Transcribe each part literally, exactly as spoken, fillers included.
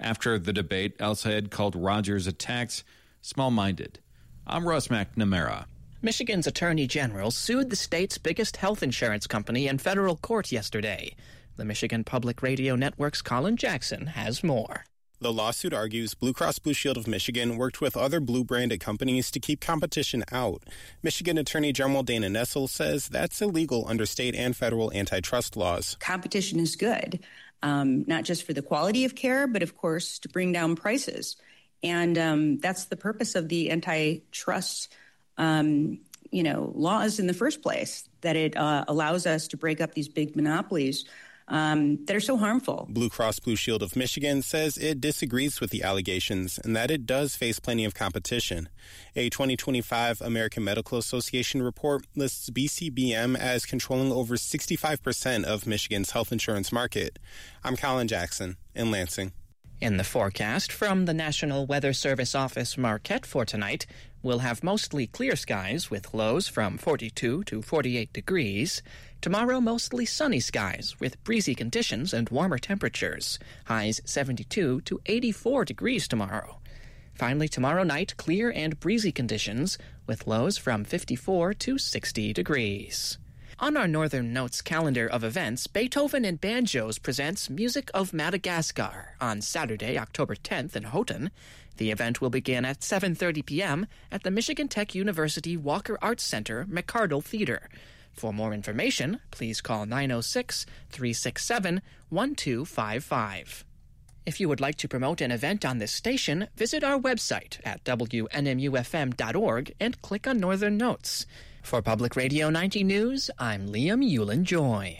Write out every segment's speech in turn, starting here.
After the debate, El-Sayed called Rogers' attacks small-minded. I'm Russ McNamara. Michigan's Attorney General sued the state's biggest health insurance company in federal court yesterday. The Michigan Public Radio Network's Colin Jackson has more. The lawsuit argues Blue Cross Blue Shield of Michigan worked with other Blue-branded companies to keep competition out. Michigan Attorney General Dana Nessel says that's illegal under state and federal antitrust laws. Competition is good, um, not just for the quality of care, but, of course, to bring down prices. And um, that's the purpose of the antitrust um, you know, laws in the first place, that it uh, allows us to break up these big monopolies Um, that are so harmful. Blue Cross Blue Shield of Michigan says it disagrees with the allegations and that it does face plenty of competition. A twenty twenty-five American Medical Association report lists B C B M as controlling over sixty-five percent of Michigan's health insurance market. I'm Colin Jackson in Lansing. In the forecast from the National Weather Service Office Marquette for tonight, we'll have mostly clear skies with lows from forty-two to forty-eight degrees. Tomorrow, mostly sunny skies with breezy conditions and warmer temperatures. Highs seventy-two to eighty-four degrees tomorrow. Finally, tomorrow night, clear and breezy conditions with lows from fifty-four to sixty degrees. On our Northern Notes calendar of events, Beethoven and Banjos presents Music of Madagascar on Saturday, October tenth in Houghton. The event will begin at seven thirty p.m. at the Michigan Tech University Walker Arts Center, McCardle Theater. For more information, please call nine oh six, three six seven, one two five five. If you would like to promote an event on this station, visit our website at W N M U F M dot org and click on Northern Notes. For Public Radio ninety News, I'm Liam Yulin-Joy.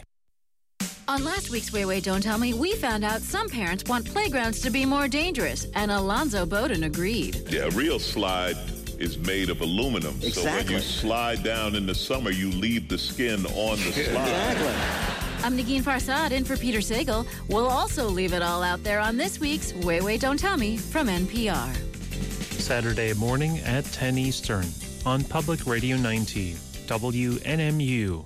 On last week's Way Way Don't Tell Me, we found out some parents want playgrounds to be more dangerous, and Alonzo Bowden agreed. Yeah, a real slide is made of aluminum. Exactly. So when you slide down in the summer, you leave the skin on the slide. Exactly. I'm Negin Farsad in for Peter Sagal. We'll also leave it all out there on this week's Way Way Don't Tell Me from N P R. Saturday morning at ten Eastern on Public Radio ninety, W N M U.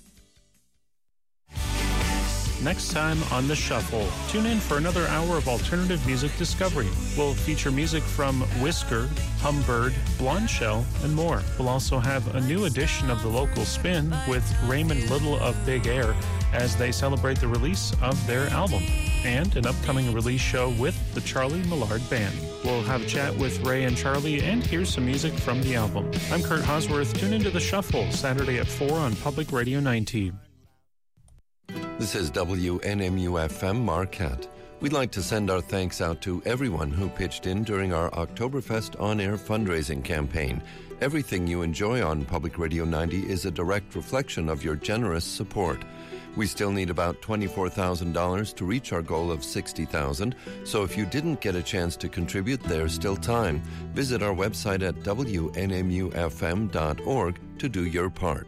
Next time on The Shuffle, tune in for another hour of alternative music discovery. We'll feature music from Whisker, Humbird, Blonde Shell, and more. We'll also have a new edition of The Local Spin with Raymond Little of Big Air as they celebrate the release of their album, and an upcoming release show with the Charlie Millard Band. We'll have a chat with Ray and Charlie and hear some music from the album. I'm Kurt Hosworth. Tune into The Shuffle, Saturday at four on Public Radio ninety. This is W N M U F M Marquette. We'd like to send our thanks out to everyone who pitched in during our Oktoberfest on-air fundraising campaign. Everything you enjoy on Public Radio ninety is a direct reflection of your generous support. We still need about twenty-four thousand dollars to reach our goal of sixty thousand dollars, so if you didn't get a chance to contribute, there's still time. Visit our website at W N M U F M dot org to do your part.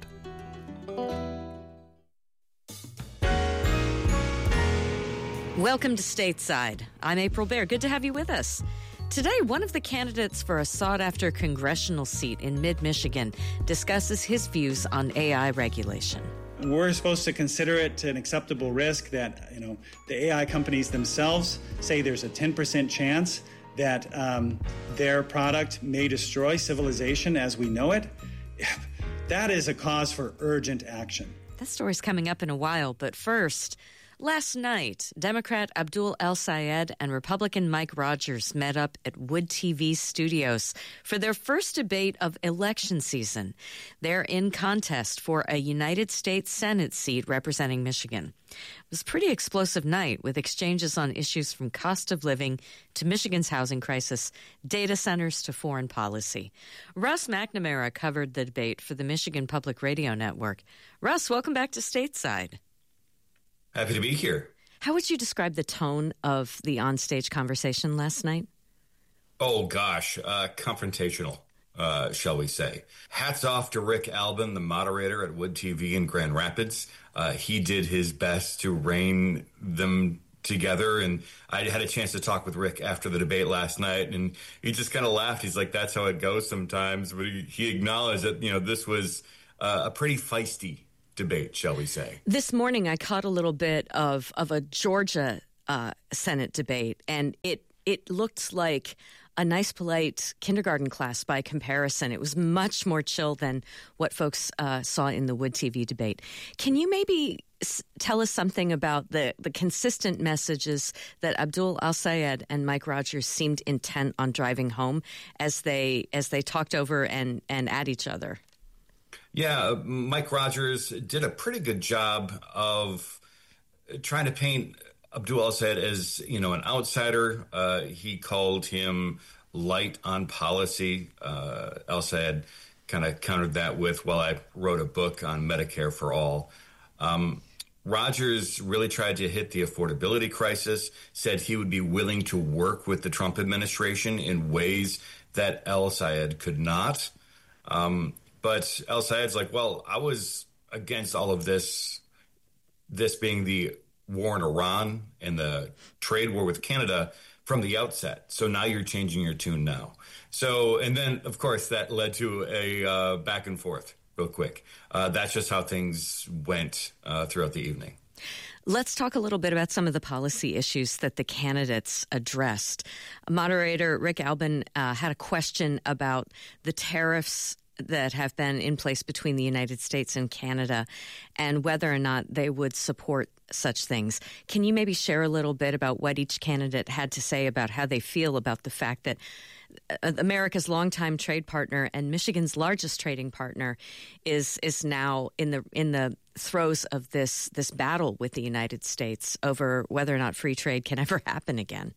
Welcome to Stateside. I'm April Baer. Good to have you with us. Today, one of the candidates for a sought-after congressional seat in mid-Michigan discusses his views on A I regulation. We're supposed to consider it an acceptable risk that, you know, the A I companies themselves say there's a ten percent chance that um, their product may destroy civilization as we know it. That is a cause for urgent action. That story's coming up in a while, but first, last night, Democrat Abdul El-Sayed and Republican Mike Rogers met up at Wood T V studios for their first debate of election season. They're in contest for a United States Senate seat representing Michigan. It was a pretty explosive night with exchanges on issues from cost of living to Michigan's housing crisis, data centers to foreign policy. Russ McNamara covered the debate for the Michigan Public Radio Network. Russ, welcome back to Stateside. Happy to be here. How would you describe the tone of the onstage conversation last night? Oh, gosh, uh, confrontational, uh, shall we say. Hats off to Rick Albin, the moderator at Wood T V in Grand Rapids. Uh, he did his best to rein them together, and I had a chance to talk with Rick after the debate last night, and he just kind of laughed. He's like, that's how it goes sometimes. But he, he acknowledged that, you know, this was uh, a pretty feisty debate, shall we say. This morning, I caught a little bit of, of a Georgia uh, Senate debate, and it it looked like a nice, polite kindergarten class by comparison. It was much more chill than what folks uh, saw in the Wood T V debate. Can you maybe s- tell us something about the, the consistent messages that Abdul Al-Sayed and Mike Rogers seemed intent on driving home as they as they talked over and, and at each other? Yeah, Mike Rogers did a pretty good job of trying to paint Abdul Al-Sayed as, you know, an outsider. Uh, he called him light on policy. Uh, Al-Sayed kind of countered that with, well, I wrote a book on Medicare for all. Um, Rogers really tried to hit the affordability crisis, said he would be willing to work with the Trump administration in ways that Al-Sayed could not. Um, but Al-Sayed's like, well, I was against all of this, this being the war in Iran and the trade war with Canada from the outset. So now you're changing your tune now. So, and then, of course, that led to a uh, back and forth real quick. Uh, that's just how things went uh, throughout the evening. Let's talk a little bit about some of the policy issues that the candidates addressed. Moderator Rick Albin uh, had a question about the tariffs that have been in place between the United States and Canada and whether or not they would support such things. Can you maybe share a little bit about what each candidate had to say about how they feel about the fact that America's longtime trade partner and Michigan's largest trading partner is is now in the in the throes of this this battle with the United States over whether or not free trade can ever happen again?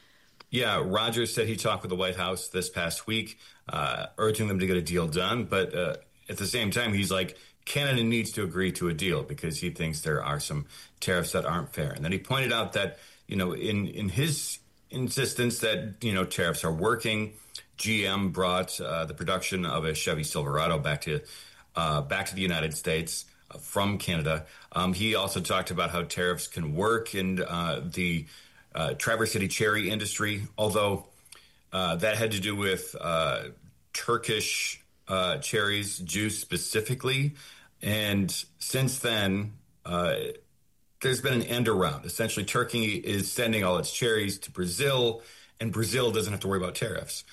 Yeah, Rogers said he talked with the White House this past week, uh, urging them to get a deal done. But uh, at the same time, he's like, Canada needs to agree to a deal because he thinks there are some tariffs that aren't fair. And then he pointed out that, you know, in, in his insistence that, you know, tariffs are working, G M brought uh, the production of a Chevy Silverado back to uh, back to the United States uh, from Canada. Um, he also talked about how tariffs can work and uh, the Uh, Traverse City cherry industry, although uh, that had to do with uh, Turkish uh, cherries, juice specifically. And since then, uh, there's been an end around. Essentially, Turkey is sending all its cherries to Brazil, and Brazil doesn't have to worry about tariffs.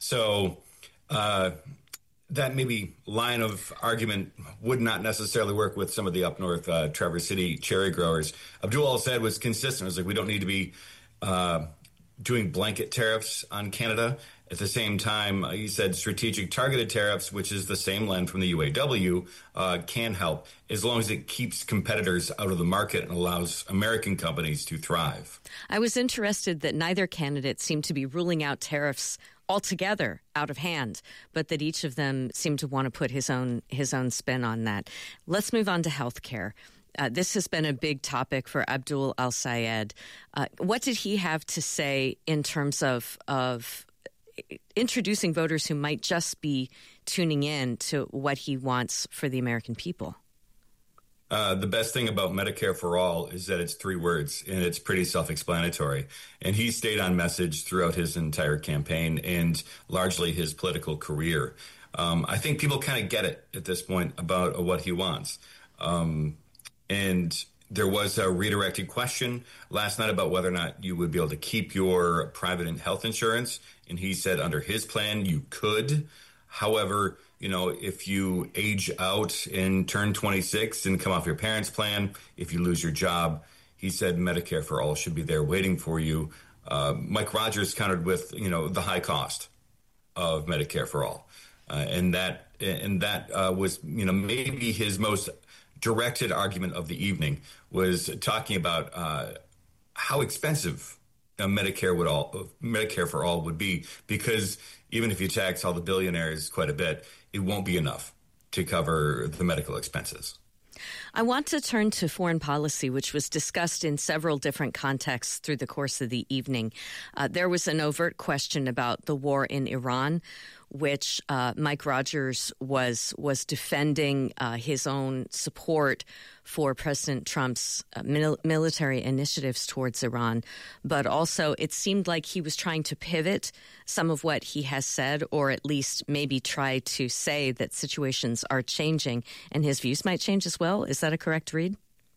So uh, that maybe line of argument would not necessarily work with some of the up north uh, Traverse City cherry growers. Abdul Al-Sayed was consistent. It was like, we don't need to be uh, doing blanket tariffs on Canada. At the same time, uh, he said strategic targeted tariffs, which is the same lens from the U A W, uh, can help as long as it keeps competitors out of the market and allows American companies to thrive. I was interested that neither candidate seemed to be ruling out tariffs altogether out of hand, but that each of them seemed to want to put his own his own spin on that. Let's move on to health care. Uh, this has been a big topic for Abdul Al-Sayed. Uh, what did he have to say in terms of of introducing voters who might just be tuning in to what he wants for the American people? Uh, the best thing about Medicare for All is that it's three words, and it's pretty self-explanatory. And he stayed on message throughout his entire campaign and largely his political career. Um, I think people kind of get it at this point about uh, what he wants. Um, and there was a redirected question last night about whether or not you would be able to keep your private health insurance. And he said under his plan, you could. However, you know, if you age out and turn twenty-six and come off your parents' plan, if you lose your job, he said Medicare for All should be there waiting for you. Uh, Mike Rogers countered with, you know, the high cost of Medicare for All. Uh, and that and that uh, was, you know, maybe his most directed argument of the evening was talking about uh, how expensive uh, Medicare would all Medicare for All would be, because even if you tax all the billionaires quite a bit, it won't be enough to cover the medical expenses. I want to turn to foreign policy, which was discussed in several different contexts through the course of the evening. Uh, there was an overt question about the war in Iran, which uh, Mike Rogers was was defending uh, his own support for President Trump's uh, mil- military initiatives towards Iran. But also it seemed like he was trying to pivot some of what he has said, or at least maybe try to say that situations are changing and his views might change as well. Is that a correct read?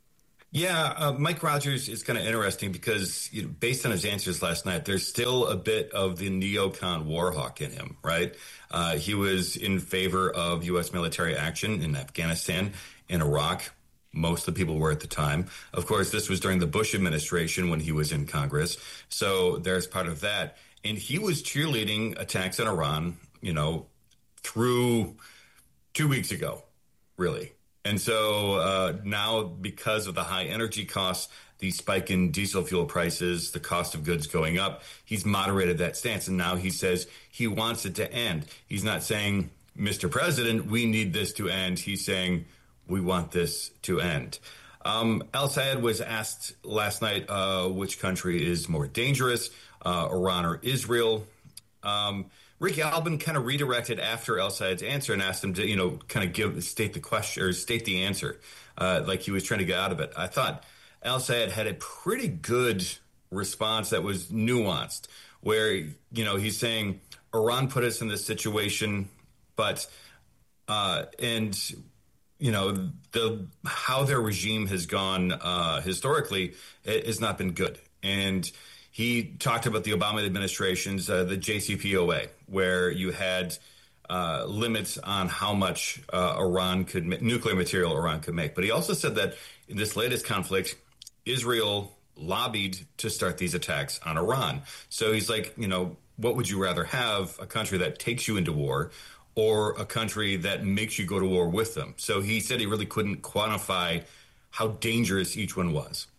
Yeah, uh, Mike Rogers is kind of interesting because, you know, based on his answers last night, there's still a bit of the neocon warhawk in him, right? Uh, he was in favor of U S military action in Afghanistan and Iraq. Most of the people were at the time. Of course, this was during the Bush administration when he was in Congress. So there's part of that. And he was cheerleading attacks on Iran, you know, through two weeks ago, really. And so uh, now, because of the high energy costs, the spike in diesel fuel prices, the cost of goods going up, he's moderated that stance. And now he says he wants it to end. He's not saying, Mister President, we need this to end. He's saying, we want this to end. Um, El-Sayed was asked last night uh, which country is more dangerous, uh, Iran or Israel. Um Rick Albin kind of redirected after El-Sayed's answer and asked him to, you know, kind of give state the question or state the answer, uh, like he was trying to get out of it. I thought El-Sayed had a pretty good response that was nuanced, where, you know, he's saying Iran put us in this situation, but uh, and you know the how their regime has gone uh, historically has not been good. And he talked about the Obama administration's, uh, the J C P O A, where you had uh, limits on how much uh, Iran could, ma- nuclear material Iran could make. But he also said that in this latest conflict, Israel lobbied to start these attacks on Iran. So he's like, you know, what would you rather have, a country that takes you into war or a country that makes you go to war with them? So he said he really couldn't quantify how dangerous each one was.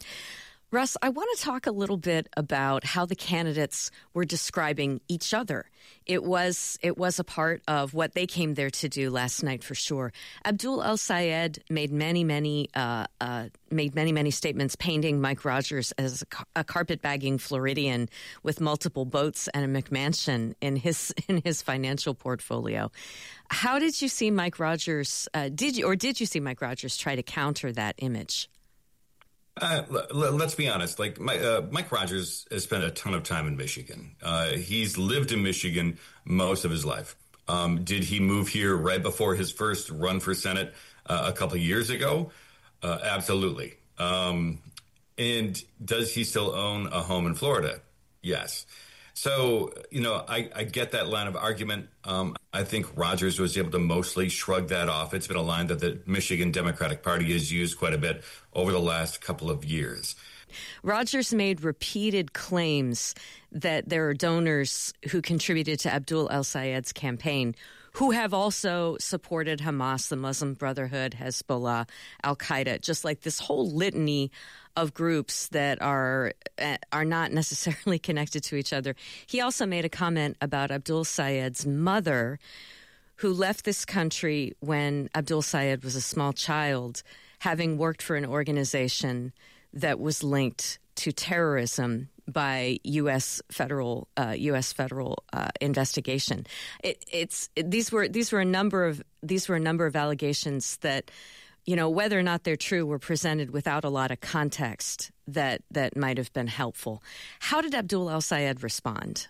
Russ, I want to talk a little bit about how the candidates were describing each other. It was it was a part of what they came there to do last night, for sure. Abdul El-Sayed made many, many uh, uh, made many, many statements painting Mike Rogers as a, a carpetbagging Floridian with multiple boats and a McMansion in his in his financial portfolio. How did you see Mike Rogers? Uh, did you or did you see Mike Rogers try to counter that image? Uh, l- let's be honest. Like my, uh, Mike Rogers has spent a ton of time in Michigan. Uh, he's lived in Michigan most of his life. Um, did he move here right before his first run for Senate uh, a couple of years ago? Uh, absolutely. Um, and does he still own a home in Florida? Yes. So, you know, I, I get that line of argument. Um, I think Rogers was able to mostly shrug that off. It's been a line that the Michigan Democratic Party has used quite a bit over the last couple of years. Rogers made repeated claims that there are donors who contributed to Abdul El-Sayed's campaign who have also supported Hamas, the Muslim Brotherhood, Hezbollah, Al-Qaeda, just like this whole litany of groups that are uh, are not necessarily connected to each other. He also made a comment about Abdul Sayed's mother, who left this country when Abdul Sayed was a small child, having worked for an organization that was linked to terrorism by U S federal uh, U S federal uh, investigation. It, it's it, these were these were a number of these were a number of allegations that, you know, whether or not they're true, were presented without a lot of context that that might have been helpful. How did Abdul El-Sayed respond?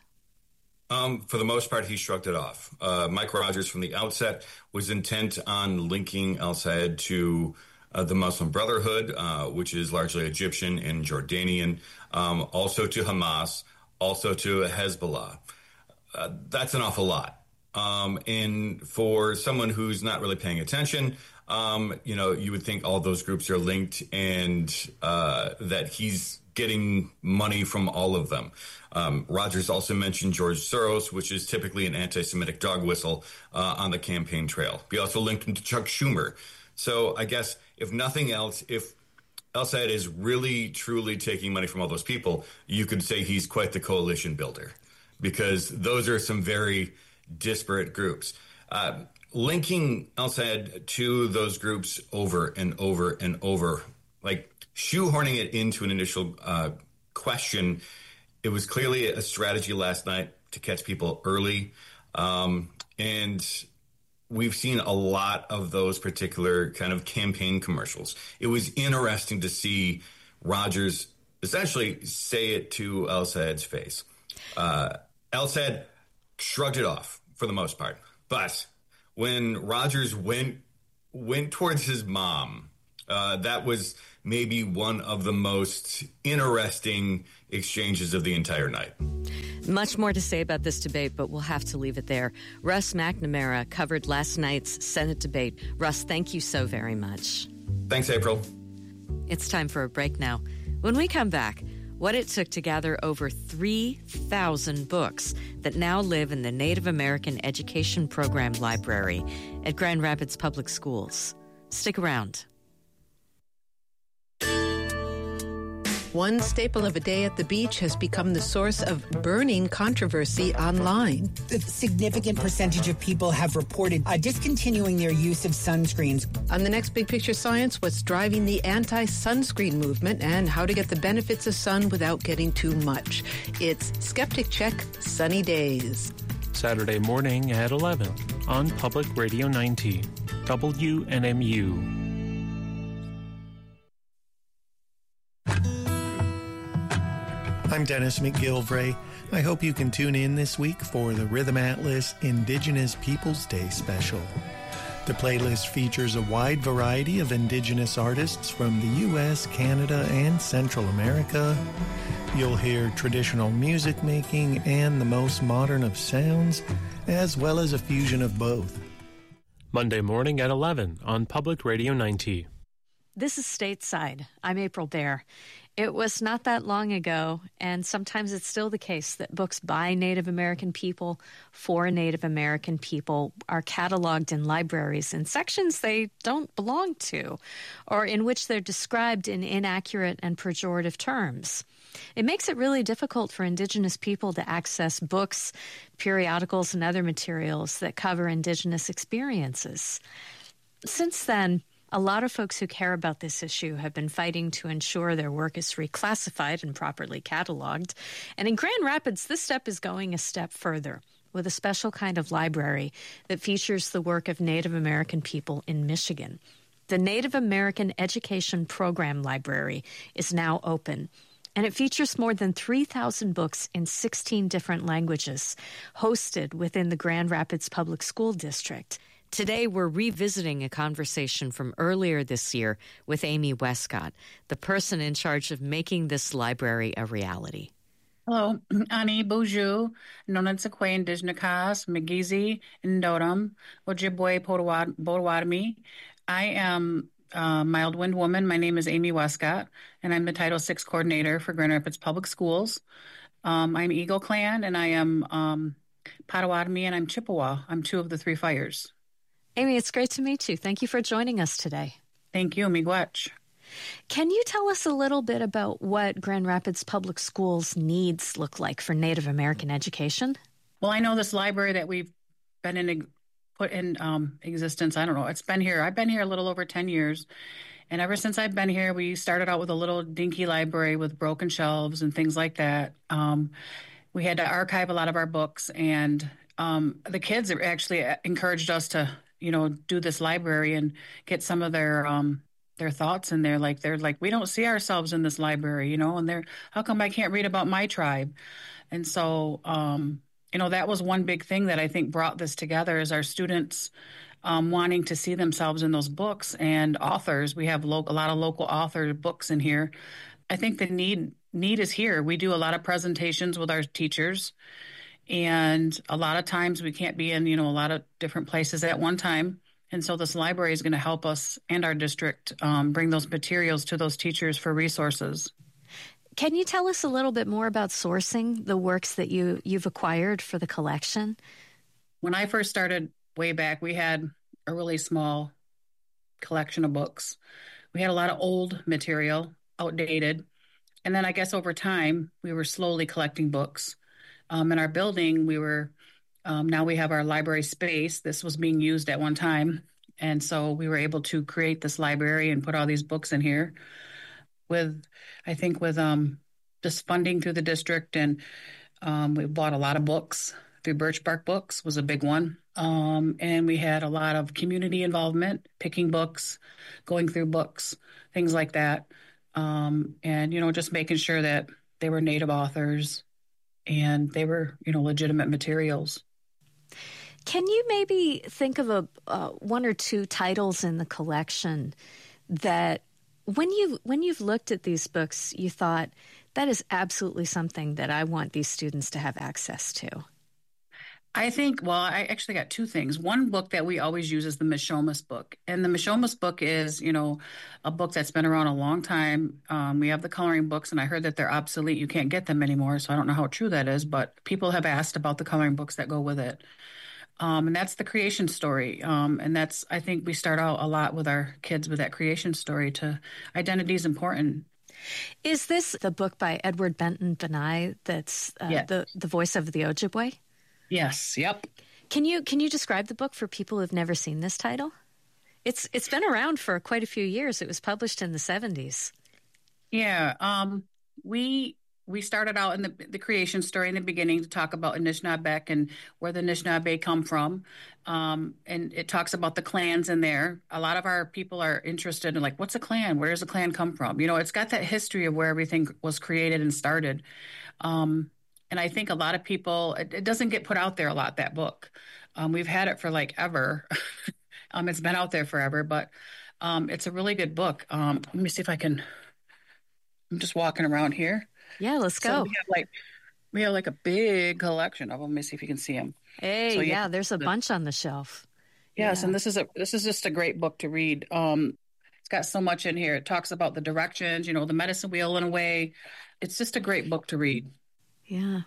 Um, for the most part, he shrugged it off. Uh, Mike Rogers, from the outset, was intent on linking El-Sayed to uh, the Muslim Brotherhood, uh, which is largely Egyptian and Jordanian, um, also to Hamas, also to Hezbollah. Uh, that's an awful lot. Um, and for someone who's not really paying attention, um, you know, you would think all those groups are linked and uh, that he's getting money from all of them. Um, Rogers also mentioned George Soros, which is typically an anti-Semitic dog whistle uh, on the campaign trail. He also linked him to Chuck Schumer. So I guess, if nothing else, if El-Sayed is really, truly taking money from all those people, you could say he's quite the coalition builder, because those are some very disparate groups. Uh, linking El-Sayed to those groups over and over and over, like shoehorning it into an initial uh, question, it was clearly a strategy last night to catch people early. Um, and we've seen a lot of those particular kind of campaign commercials. It was interesting to see Rogers essentially say it to El-Sayed's face. Uh, El-Sayed shrugged it off for the most part. But when Rogers went went towards his mom, uh, that was maybe one of the most interesting exchanges of the entire night. Much more to say about this debate, but we'll have to leave it there. Russ McNamara covered last night's Senate debate. Russ, thank you so very much. Thanks, April. It's time for a break now. When we come back, what it took to gather over three thousand books that now live in the Native American Education Program Library at Grand Rapids Public Schools. Stick around. One staple of a day at the beach has become the source of burning controversy online. A significant percentage of people have reported uh, discontinuing their use of sunscreens. On the next Big Picture Science, what's driving the anti-sunscreen movement and how to get the benefits of sun without getting too much. It's Skeptic Check Sunny Days. Saturday morning at eleven on Public Radio ninety, W N M U. I'm Dennis McGilvray. I hope you can tune in this week for the Rhythm Atlas Indigenous Peoples Day special. The playlist features a wide variety of indigenous artists from the U S, Canada, and Central America. You'll hear traditional music making and the most modern of sounds, as well as a fusion of both. Monday morning at eleven on Public Radio ninety. This is Stateside. I'm April Baer. It was not that long ago, and sometimes it's still the case, that books by Native American people for Native American people are cataloged in libraries in sections they don't belong to, or in which they're described in inaccurate and pejorative terms. It makes it really difficult for Indigenous people to access books, periodicals, and other materials that cover Indigenous experiences. Since then, a lot of folks who care about this issue have been fighting to ensure their work is reclassified and properly cataloged. And in Grand Rapids, this step is going a step further with a special kind of library that features the work of Native American people in Michigan. The Native American Education Program Library is now open, and it features more than three thousand books in sixteen different languages, hosted within the Grand Rapids Public School District. Today, we're revisiting a conversation from earlier this year with Amy Westcott, the person in charge of making this library a reality. Hello, Ani Buju, Nonetsikwe Indijnakas, Migizi, Ndodam, Ojibwe Potawatomi. I am a mild wind woman. My name is Amy Westcott, and I'm the Title six coordinator for Grand Rapids Public Schools. Um, I'm Eagle Clan, and I am um, Potawatomi, and I'm Chippewa. I'm two of the three fires. Amy, it's great to meet you. Thank you for joining us today. Thank you, Miigwech. Can you tell us a little bit about what Grand Rapids Public Schools needs look like for Native American education? Well, I know this library that we've been in, put in um, existence, I don't know, it's been here. I've been here a little over ten years. And ever since I've been here, we started out with a little dinky library with broken shelves and things like that. Um, we had to archive a lot of our books, and um, the kids actually encouraged us to you know, do this library and get some of their um, their thoughts in there. Like, they're like, we don't see ourselves in this library, you know, and they're, how come I can't read about my tribe? And so, um, you know, that was one big thing that I think brought this together, is our students um, wanting to see themselves in those books, and authors. We have lo- a lot of local author books in here. I think the need need is here. We do a lot of presentations with our teachers, and a lot of times we can't be in, you know, a lot of different places at one time. And so this library is going to help us and our district um, bring those materials to those teachers for resources. Can you tell us a little bit more about sourcing the works that you, you've acquired for the collection? When I first started way back, we had a really small collection of books. We had a lot of old material, outdated. And then I guess over time, we were slowly collecting books. Um, in our building, we were, um, now we have our library space. This was being used at one time. And so we were able to create this library and put all these books in here with, I think with um, just funding through the district. And um, we bought a lot of books through Birch Bark Books was a big one. Um, and we had a lot of community involvement, picking books, going through books, things like that. Um, and, you know, just making sure that they were Native authors, and they were, you know, legitimate materials. Can you maybe think of a uh, one or two titles in the collection that when you when you've looked at these books, you thought that is absolutely something that I want these students to have access to? I think, well, I actually got two things. One book that we always use is the Mishomis book. And the Mishomis book is, you know, a book that's been around a long time. Um, we have the coloring books, and I heard that they're obsolete. You can't get them anymore, so I don't know how true that is, but people have asked about the coloring books that go with it. Um, and that's the creation story. Um, and that's, I think we start out a lot with our kids with that creation story. To identity is important. Is this the book by Edward Benton Benai that's uh, yeah. the, the voice of the Ojibwe? Yes. Yep. Can you can you describe the book for people who've never seen this title? It's it's been around for quite a few years. It was published in the seventies. Yeah. Um, we we started out in the the creation story in the beginning to talk about Anishinaabeg and where the Anishinaabe come from. Um, and it talks about the clans in there. A lot of our people are interested in, like, what's a clan? Where does a clan come from? You know, it's got that history of where everything was created and started. Um And I think a lot of people, it, it doesn't get put out there a lot, that book. Um, we've had it for like ever. um, it's been out there forever, but um, it's a really good book. Um, let me see if I can, I'm just walking around here. Yeah, let's go. So we have like, we have like a big collection of them. Let me see if you can see them. Hey, so, yeah, yeah, there's a bunch on the shelf. Yes, yeah. and this is a this is just a great book to read. Um, it's got so much in here. It talks about the directions, you know, the medicine wheel in a way. It's just a great book to read. Yeah.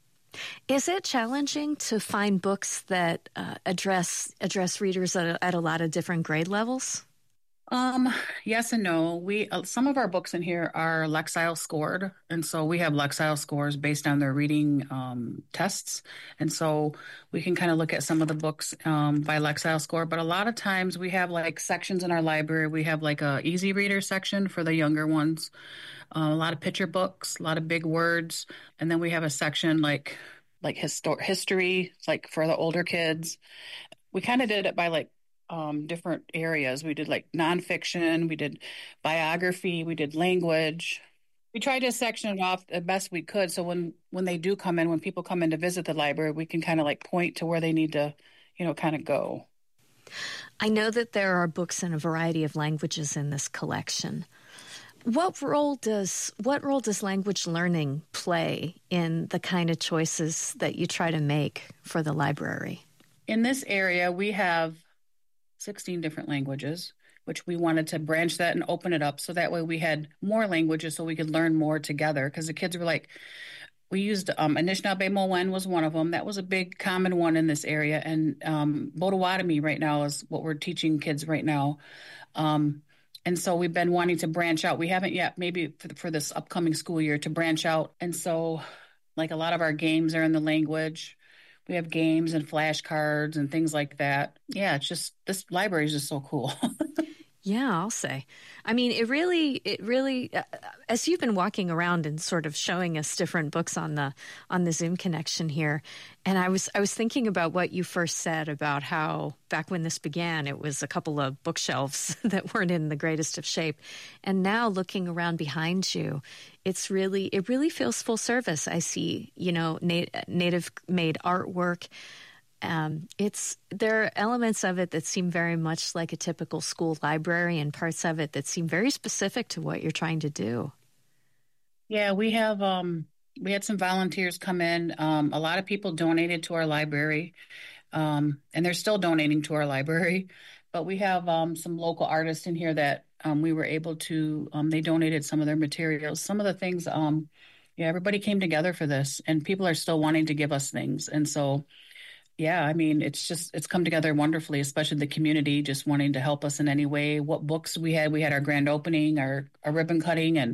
Is it challenging to find books that uh, address address readers at a, at a lot of different grade levels? Um, yes and no. We uh, some of our books in here are Lexile scored, and so we have Lexile scores based on their reading um, tests, and so we can kind of look at some of the books um, by Lexile score. But a lot of times we have like sections in our library. We have like a easy reader section for the younger ones. Uh, a lot of picture books, a lot of big words, and then we have a section like like histo- history, like for the older kids. We kind of did it by like um, different areas. We did like nonfiction, we did biography, we did language. We tried to section it off the best we could, so when when they do come in, when people come in to visit the library, we can kind of like point to where they need to, you know, kind of go. I know that there are books in a variety of languages in this collection. What role does what role does language learning play in the kind of choices that you try to make for the library? In this area, we have sixteen different languages, which we wanted to branch that and open it up so that way we had more languages so we could learn more together. Because the kids were like, we used um, Anishinaabe-Mowen was one of them. That was a big common one in this area. And um, Potawatomi right now is what we're teaching kids right now. Um And so we've been wanting to branch out. We haven't yet, maybe for, for this upcoming school year, to branch out. And so, like, a lot of our games are in the language. We have games and flashcards and things like that. Yeah, it's just, this library is just so cool. Yeah, I'll say. I mean, it really, it really, uh, as you've been walking around and sort of showing us different books on the on the Zoom connection here, and I was I was thinking about what you first said about how back when this began, it was a couple of bookshelves that weren't in the greatest of shape, and now looking around behind you, it's really it really feels full service. I see, you know, nat- native made artwork. Um, it's there are elements of it that seem very much like a typical school library, and parts of it that seem very specific to what you're trying to do. Yeah, we have um, we had some volunteers come in. Um, a lot of people donated to our library, um, and they're still donating to our library. But we have um, some local artists in here that um, we were able to. Um, they donated some of their materials. Some of the things. Um, yeah, everybody came together for this, and people are still wanting to give us things, and so. Yeah, I mean, it's just, it's come together wonderfully, especially the community just wanting to help us in any way. What books we had, we had our grand opening, our, our ribbon cutting, and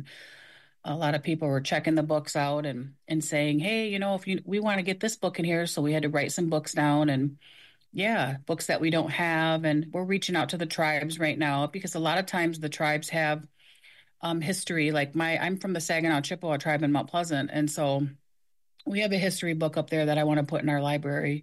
a lot of people were checking the books out and, and saying, hey, you know, if you, we want to get this book in here. So we had to write some books down and yeah, books that we don't have. And we're reaching out to the tribes right now because a lot of times the tribes have um, history. Like my, I'm from the Saginaw Chippewa tribe in Mount Pleasant. And so we have a history book up there that I want to put in our library.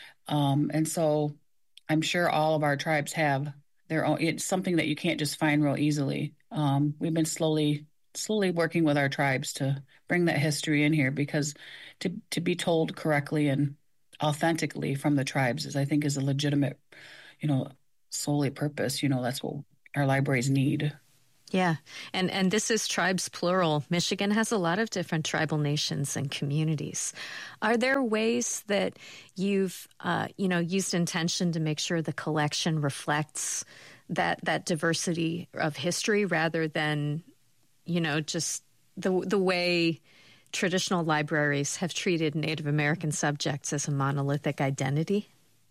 Um, and so I'm sure all of our tribes have their own, it's something that you can't just find real easily. Um, we've been slowly, slowly working with our tribes to bring that history in here because to, to be told correctly and authentically from the tribes is, I think, is a legitimate, you know, solely purpose. You know, that's what our libraries need. Yeah, and and this is tribes plural. Michigan has a lot of different tribal nations and communities. Are there ways that you've uh, you know used intention to make sure the collection reflects that that diversity of history rather than you know just the the way traditional libraries have treated Native American subjects as a monolithic identity?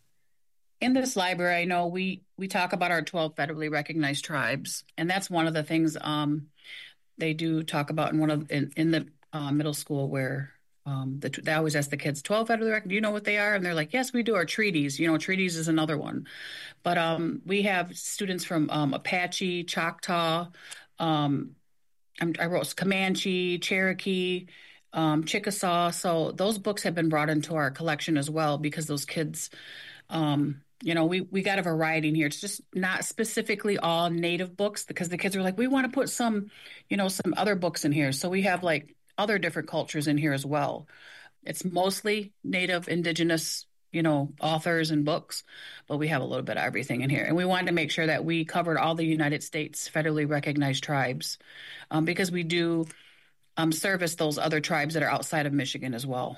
In this library, I know we, we talk about our twelve federally recognized tribes, and that's one of the things um, they do talk about in one of in, in the uh, middle school where um, the, they always ask the kids, twelve federally recognized, do you know what they are? And they're like, yes, we do. Our treaties, you know, treaties is another one. But um, we have students from um, Apache, Choctaw, um, I wrote Comanche, Cherokee, um, Chickasaw. So those books have been brought into our collection as well because those kids... Um, You know, we, we got a variety in here. It's just not specifically all Native books because the kids are like, we want to put some, you know, some other books in here. So we have like other different cultures in here as well. It's mostly Native, Indigenous, you know, authors and books, but we have a little bit of everything in here. And we wanted to make sure that we covered all the United States federally recognized tribes um, because we do um, service those other tribes that are outside of Michigan as well.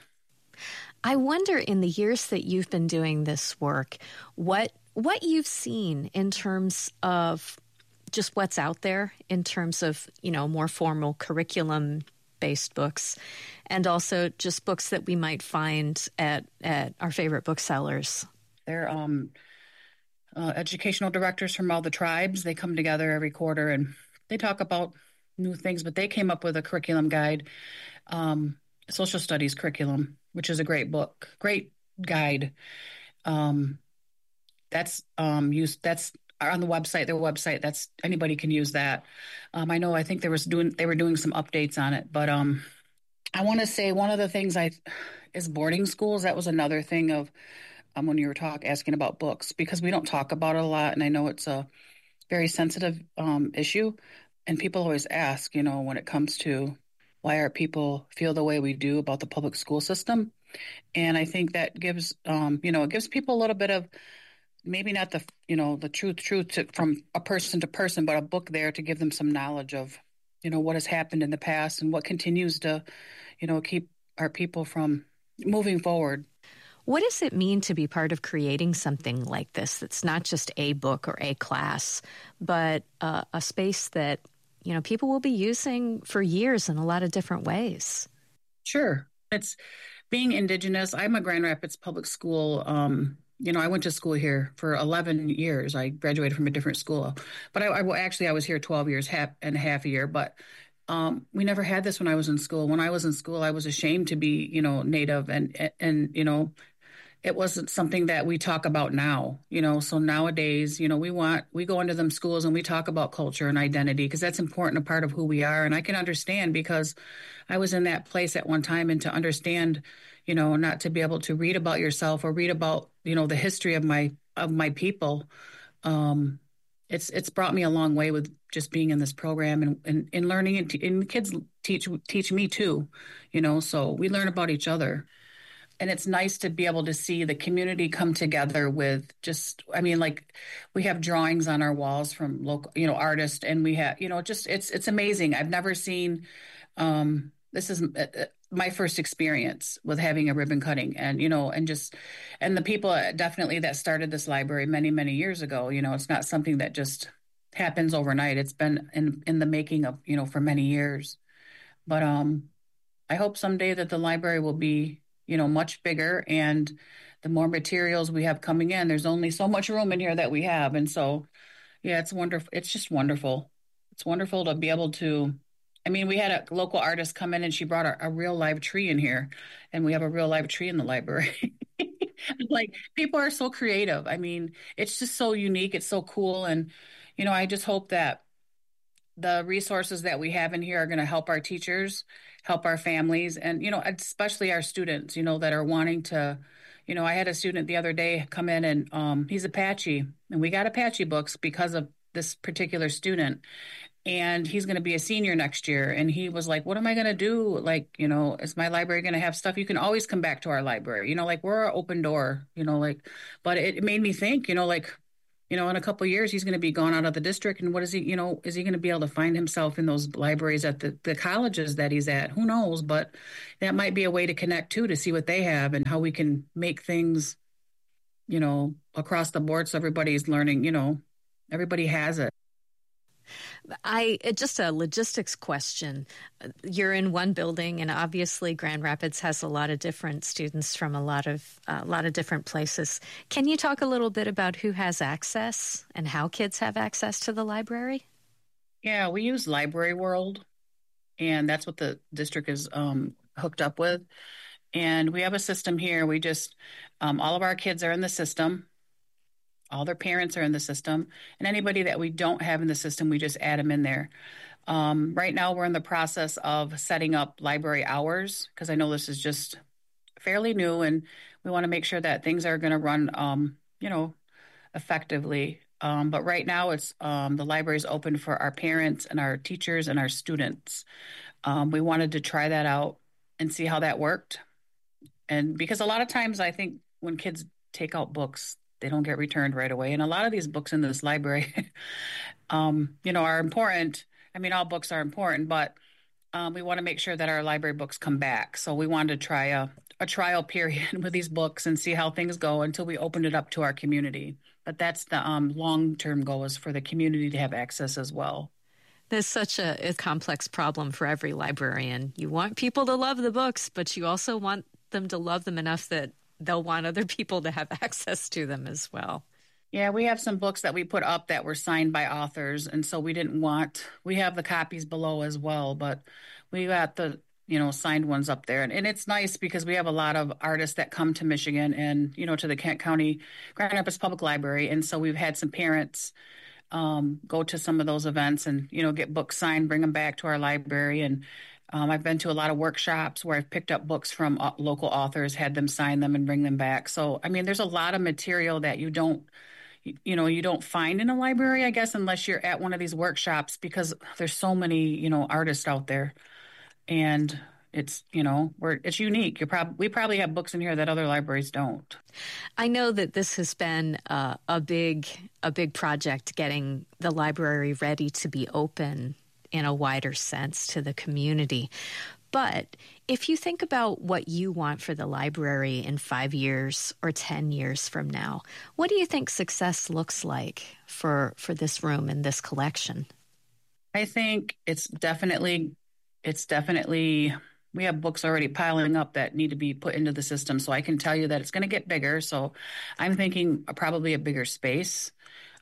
I wonder, in the years that you've been doing this work, what what you've seen in terms of just what's out there in terms of, you know, more formal curriculum-based books and also just books that we might find at, at our favorite booksellers. They're um, uh, educational directors from all the tribes. They come together every quarter and they talk about new things, but they came up with a curriculum guide, um, social studies curriculum, which is a great book, great guide. Um, that's um, used. That's on the website. Their website. That's anybody can use that. Um, I know. I think there was doing. They were doing some updates on it. But um, I want to say one of the things I is boarding schools. That was another thing of um, when you were talk asking about books because we don't talk about it a lot, and I know it's a very sensitive um, issue, and people always ask, you know, when it comes to why our people feel the way we do about the public school system. And I think that gives, um, you know, it gives people a little bit of maybe not the, you know, the truth, truth to, from a person to person, but a book there to give them some knowledge of, you know, what has happened in the past and what continues to, you know, keep our people from moving forward. What does it mean to be part of creating something like this that's not just a book or a class, but uh, a space that, you know, people will be using for years in a lot of different ways? Sure. It's being Indigenous. I'm a Grand Rapids public school. Um, you know, I went to school here for eleven years. I graduated from a different school, but I, I actually, I was here twelve years half and a half a year, but um, we never had this when I was in school. When I was in school, I was ashamed to be, you know, Native and, and, you know, it wasn't something that we talk about now, you know, so nowadays, you know, we want, we go into them schools and we talk about culture and identity because that's important, a part of who we are. And I can understand because I was in that place at one time and to understand, you know, not to be able to read about yourself or read about, you know, the history of my, of my people. Um, it's, it's brought me a long way with just being in this program and, and, and learning and, t- and the kids teach, teach me too, you know, so we learn about each other. And it's nice to be able to see the community come together with just, I mean, like we have drawings on our walls from local, you know, artists, and we have, you know, just it's it's amazing. I've never seen, um, this is my first experience with having a ribbon cutting, and you know, and just, and the people definitely that started this library many many years ago. You know, it's not something that just happens overnight. It's been in in the making of, you know, for many years. But um, I hope someday that the library will be, you know, much bigger, and the more materials we have coming in, there's only so much room in here that we have. And so, yeah, it's wonderful. It's just wonderful. It's wonderful to be able to, I mean, we had a local artist come in and she brought a, a real live tree in here, and we have a real live tree in the library. Like, people are so creative. I mean, it's just so unique. It's so cool. And, you know, I just hope that the resources that we have in here are going to help our teachers, help our families, and, you know, especially our students, you know, that are wanting to, you know, I had a student the other day come in and um, he's Apache, and we got Apache books because of this particular student. And he's going to be a senior next year. And he was like, what am I going to do? Like, you know, is my library going to have stuff? You can always come back to our library, you know, like we're an open door, you know, like, but it made me think, you know, like, you know, in a couple of years, he's going to be gone out of the district. And what is he, you know, is he going to be able to find himself in those libraries at the, the colleges that he's at? Who knows? But that might be a way to connect, too, to see what they have and how we can make things, you know, across the board so everybody's learning, you know, everybody has it. I just a logistics question. You're in one building, and obviously Grand Rapids has a lot of different students from a lot of uh, a lot of different places. Can you talk a little bit about who has access and how kids have access to the library? Yeah, we use Library World, and that's what the district is um, hooked up with. And we have a system here. We just um, all of our kids are in the system. All their parents are in the system, and anybody that we don't have in the system, we just add them in there. Um, right now, we're in the process of setting up library hours because I know this is just fairly new, and we want to make sure that things are going to run, um, you know, effectively. Um, but right now, it's um, the library is open for our parents and our teachers and our students. Um, we wanted to try that out and see how that worked, and because a lot of times, I think when kids take out books, they don't get returned right away. And a lot of these books in this library, um, you know, are important. I mean, all books are important, but um, we want to make sure that our library books come back. So we wanted to try a, a trial period with these books and see how things go until we opened it up to our community. But that's the um, long-term goal, is for the community to have access as well. There's such a, a complex problem for every librarian. You want people to love the books, but you also want them to love them enough that they'll want other people to have access to them as well. Yeah, we have some books that we put up that were signed by authors, and so we didn't want, we have the copies below as well, but we got the, you know, signed ones up there. And, and it's nice because we have a lot of artists that come to Michigan and, you know, to the Kent County Grand Rapids Public Library, and so we've had some parents um, go to some of those events and, you know, get books signed, bring them back to our library. And Um, I've been to a lot of workshops where I've picked up books from uh, local authors, had them sign them and bring them back. So, I mean, there's a lot of material that you don't, you, you know, you don't find in a library, I guess, unless you're at one of these workshops, because there's so many, you know, artists out there. And it's, you know, we're, it's unique. You prob- we probably have books in here that other libraries don't. I know that this has been uh, a big, a big project, getting the library ready to be open in a wider sense to the community. But if you think about what you want for the library in five years or ten years from now, what do you think success looks like for, for this room and this collection? I think it's definitely, it's definitely, we have books already piling up that need to be put into the system. So I can tell you that it's going to get bigger. So I'm thinking probably a bigger space,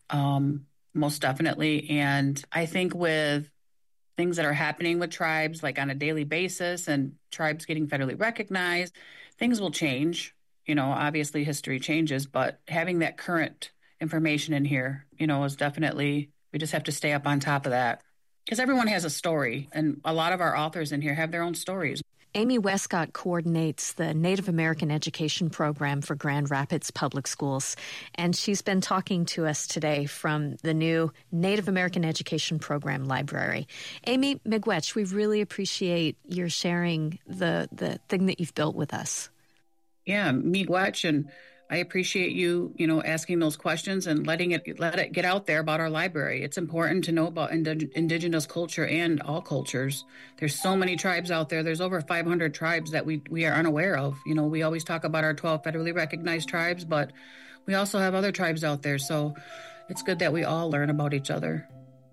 um, most definitely. And I think with things that are happening with tribes, like on a daily basis, and tribes getting federally recognized, things will change. You know, obviously history changes, but having that current information in here, you know, is definitely, we just have to stay up on top of that. Because everyone has a story, and a lot of our authors in here have their own stories. Amy Westcott coordinates the Native American Education Program for Grand Rapids Public Schools, and she's been talking to us today from the new Native American Education Program Library. Amy Miigwech, we really appreciate your sharing the, the thing that you've built with us. Yeah, Miigwech, and I appreciate you, you know, asking those questions and letting it let it get out there about our library. It's important to know about ind- indigenous culture and all cultures. There's so many tribes out there. There's over five hundred tribes that we, we are unaware of. You know, we always talk about our twelve federally recognized tribes, but we also have other tribes out there. So it's good that we all learn about each other.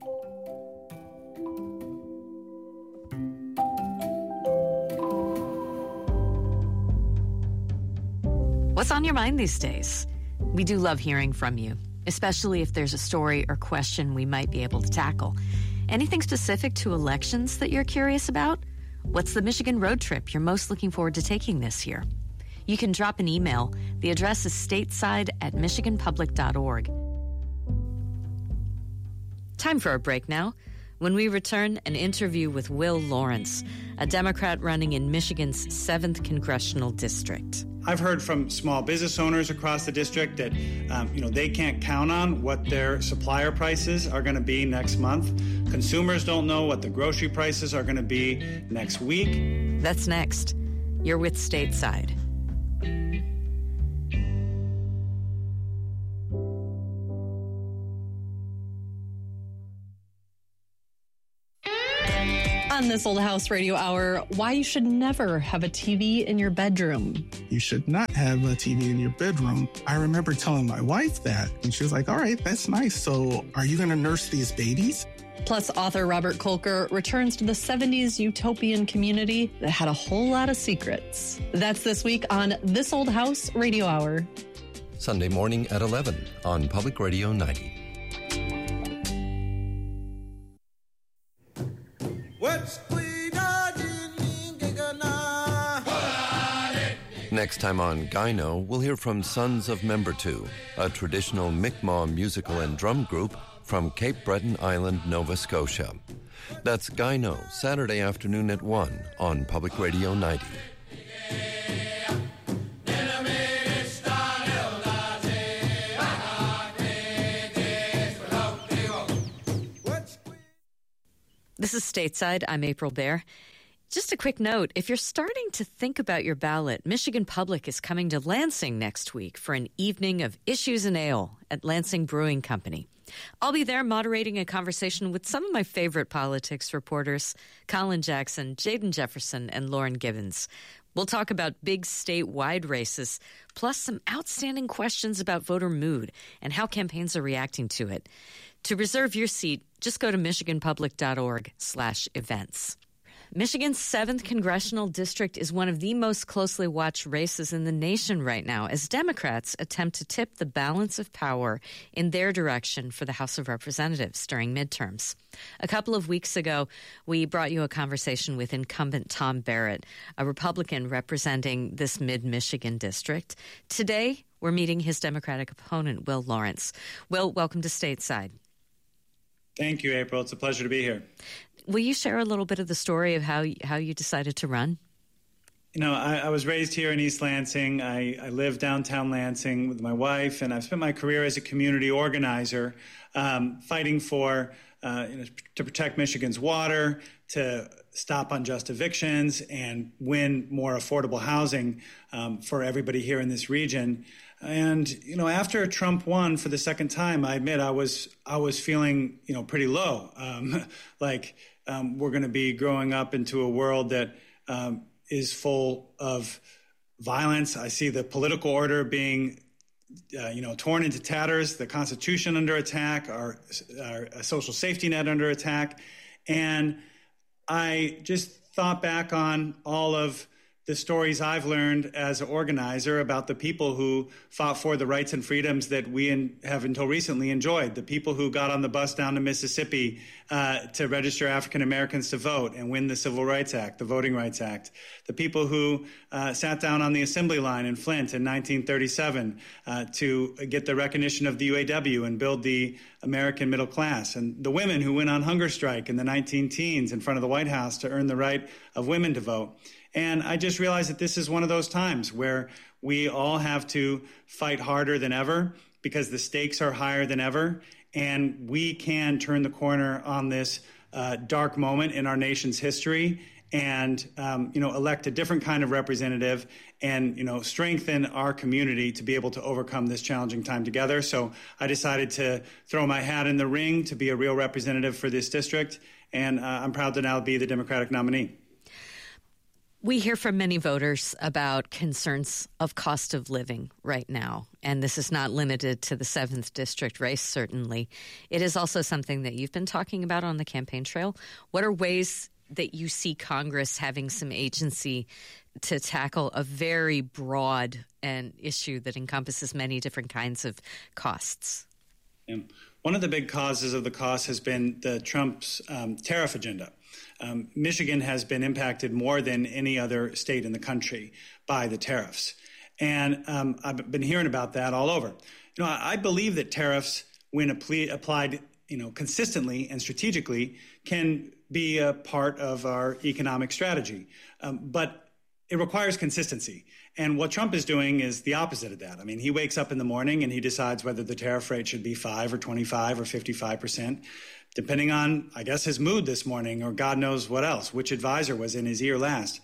What's on your mind these days? We do love hearing from you, especially if there's a story or question we might be able to tackle. Anything specific to elections that you're curious about? What's the Michigan road trip you're most looking forward to taking this year? You can drop an email. The address is stateside at michigan public dot org. Time for a break now. When we return, an interview with Will Lawrence, a Democrat running in Michigan's seventh Congressional District. I've heard from small business owners across the district that, um, you know, they can't count on what their supplier prices are going to be next month. Consumers don't know what the grocery prices are going to be next week. That's next. You're with Stateside. on This Old House Radio Hour, why you should never have a T V in your bedroom. You should not have a T V in your bedroom. I remember telling my wife that, and she was like, all right, that's nice. So are you going to nurse these babies? Plus, author Robert Kolker returns to the seventies utopian community that had a whole lot of secrets. That's this week on This Old House Radio Hour. Sunday morning at eleven on Public Radio ninety. Next time on Gyno, we'll hear from Sons of Member Two, a traditional Mi'kmaq musical and drum group from Cape Breton Island, Nova Scotia. That's Gyno, Saturday afternoon at one on Public Radio ninety. This is Stateside. I'm April Baer. Just a quick note, if you're starting to think about your ballot, Michigan Public is coming to Lansing next week for an evening of issues and ale at Lansing Brewing Company. I'll be there moderating a conversation with some of my favorite politics reporters, Colin Jackson, Jaden Jefferson, and Lauren Gibbons. We'll talk about big statewide races, plus some outstanding questions about voter mood and how campaigns are reacting to it. To reserve your seat, just go to michiganpublic.org slash events. Michigan's seventh Congressional District is one of the most closely watched races in the nation right now as Democrats attempt to tip the balance of power in their direction for the House of Representatives during midterms. A couple of weeks ago, we brought you a conversation with incumbent Tom Barrett, a Republican representing this mid-Michigan district. Today, we're meeting his Democratic opponent, Will Lawrence. Will, welcome to Stateside. Thank you, April. It's a pleasure to be here. Will you share a little bit of the story of how how you decided to run? You know, I, I was raised here in East Lansing. I, I live downtown Lansing with my wife, and I've spent my career as a community organizer, um, fighting for uh, you know, to protect Michigan's water, to stop unjust evictions, and win more affordable housing um, for everybody here in this region. And, you know, after Trump won for the second time, I admit I was I was feeling, you know, pretty low. Um, like um, we're going to be growing up into a world that um, is full of violence. I see the political order being, uh, you know, torn into tatters, the Constitution under attack, our, our social safety net under attack. And I just thought back on all of the stories I've learned as an organizer about the people who fought for the rights and freedoms that we in, have until recently enjoyed, the people who got on the bus down to Mississippi uh, to register African Americans to vote and win the Civil Rights Act, the Voting Rights Act, the people who uh, sat down on the assembly line in Flint in nineteen thirty-seven uh, to get the recognition of the U A W and build the American middle class, and the women who went on hunger strike in the nineteen teens in front of the White House to earn the right of women to vote. And I just realized that this is one of those times where we all have to fight harder than ever because the stakes are higher than ever. And we can turn the corner on this uh, dark moment in our nation's history and, um, you know, elect a different kind of representative and, you know, strengthen our community to be able to overcome this challenging time together. So I decided to throw my hat in the ring to be a real representative for this district. And uh, I'm proud to now be the Democratic nominee. We hear from many voters about concerns of cost of living right now, and this is not limited to the seventh District race, certainly. It is also something that you've been talking about on the campaign trail. What are ways that you see Congress having some agency to tackle a very broad and issue that encompasses many different kinds of costs? Yeah. One of the big causes of the cost has been the Trump's um, tariff agenda. Um, Michigan has been impacted more than any other state in the country by the tariffs. And um, I've been hearing about that all over. You know, I, I believe that tariffs, when apply, applied, you know, consistently and strategically, can be a part of our economic strategy. Um, but it requires consistency. And what Trump is doing is the opposite of that. I mean, he wakes up in the morning and he decides whether the tariff rate should be five or twenty-five or fifty-five percent. Depending on, I guess, his mood this morning or God knows what else, which advisor was in his ear last.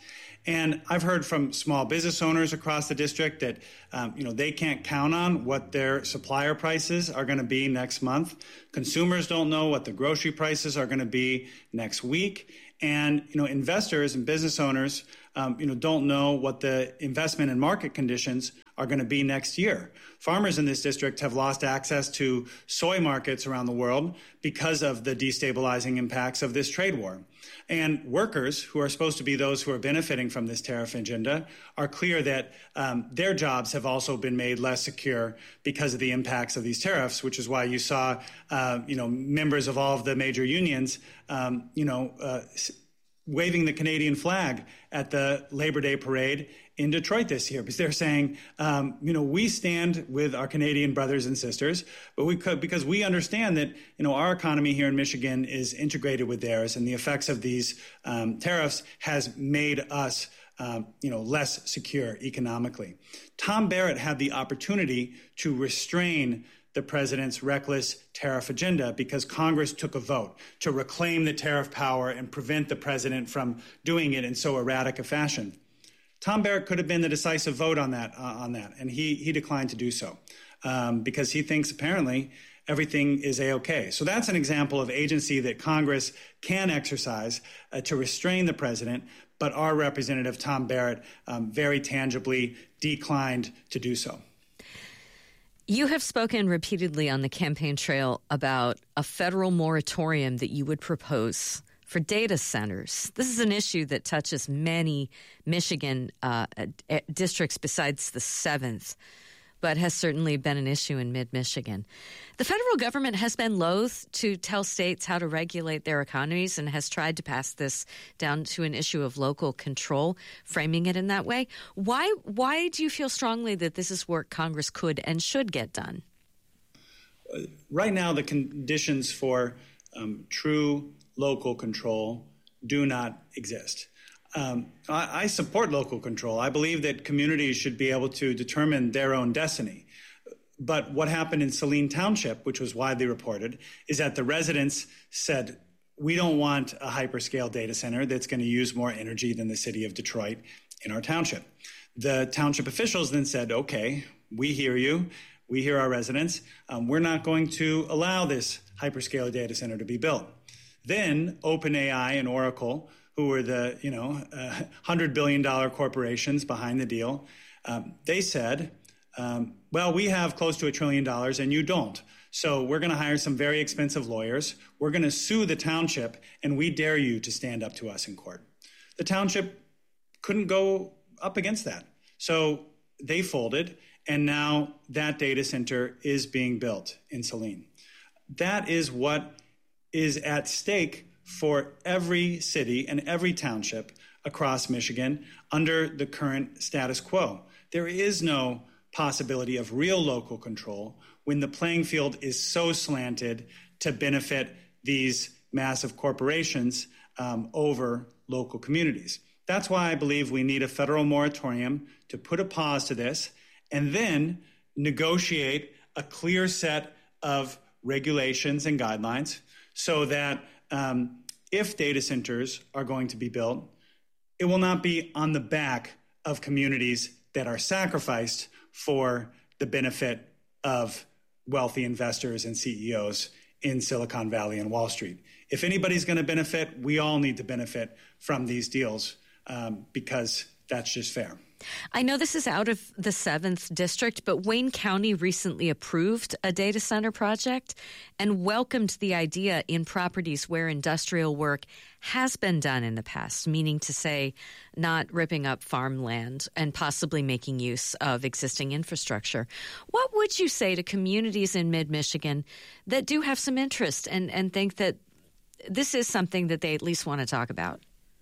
And I've heard from small business owners across the district that, um, you know, they can't count on what their supplier prices are going to be next month. Consumers don't know what the grocery prices are going to be next week. And, you know, investors and business owners, um, you know, don't know what the investment and market conditions are going to be next year. Farmers in this district have lost access to soy markets around the world because of the destabilizing impacts of this trade war. And workers, who are supposed to be those who are benefiting from this tariff agenda, are clear that um, their jobs have also been made less secure because of the impacts of these tariffs, which is why you saw, uh, you know, members of all of the major unions, um, you know, uh, waving the Canadian flag at the Labor Day parade in Detroit this year, because they're saying, um, you know, we stand with our Canadian brothers and sisters, but we could, because we understand that, you know, our economy here in Michigan is integrated with theirs, and the effects of these um, tariffs has made us, um, you know, less secure economically. Tom Barrett had the opportunity to restrain the president's reckless tariff agenda because Congress took a vote to reclaim the tariff power and prevent the president from doing it in so erratic a fashion. Tom Barrett could have been the decisive vote on that, uh, on that, and he he declined to do so um, because he thinks apparently everything is A-OK. So that's an example of agency that Congress can exercise uh, to restrain the president, but our Representative Tom Barrett um, very tangibly declined to do so. You have spoken repeatedly on the campaign trail about a federal moratorium that you would propose for data centers. This is an issue that touches many Michigan uh, districts besides the seventh, but has certainly been an issue in mid-Michigan. The federal government has been loath to tell states how to regulate their economies and has tried to pass this down to an issue of local control, framing it in that way. Why, why do you feel strongly that this is work Congress could and should get done? Right now, the conditions for um, true local control do not exist. Um, I, I support local control. I believe that communities should be able to determine their own destiny. But what happened in Saline Township, which was widely reported, is that the residents said, we don't want a hyperscale data center that's going to use more energy than the city of Detroit in our township. The township officials then said, okay, we hear you. We hear our residents. Um, we're not going to allow this hyperscale data center to be built. Then OpenAI and Oracle, who were the, you know, uh, one hundred billion dollars corporations behind the deal, um, they said, um, well, we have close to a trillion dollars and you don't. So we're going to hire some very expensive lawyers. We're going to sue the township, and we dare you to stand up to us in court. The township couldn't go up against that. So they folded, and now that data center is being built in Saline. That is what is at stake for every city and every township across Michigan under the current status quo. There is no possibility of real local control when the playing field is so slanted to benefit these massive corporations um, over local communities. That's why I believe we need a federal moratorium to put a pause to this and then negotiate a clear set of regulations and guidelines so that um, if data centers are going to be built, it will not be on the back of communities that are sacrificed for the benefit of wealthy investors and C E Os in Silicon Valley and Wall Street. If anybody's going to benefit, we all need to benefit from these deals um, because that's just fair. I know this is out of the seventh district, but Wayne County recently approved a data center project and welcomed the idea in properties where industrial work has been done in the past, meaning to say not ripping up farmland and possibly making use of existing infrastructure. What would you say to communities in mid-Michigan that do have some interest and, and think that this is something that they at least want to talk about?